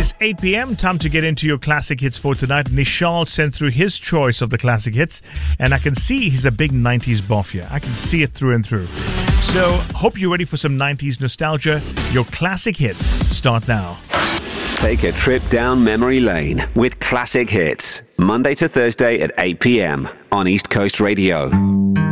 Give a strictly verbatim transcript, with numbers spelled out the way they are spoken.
It's eight p.m. Time to get into your classic hits for tonight. Nishal sent through his choice of the classic hits, and I can see he's a big nineties buff here. I can see it through and through. So, hope you're ready for some nineties nostalgia. Your classic hits start now. Take a trip down memory lane with Classic Hits. Monday to Thursday at eight p.m. on East Coast Radio.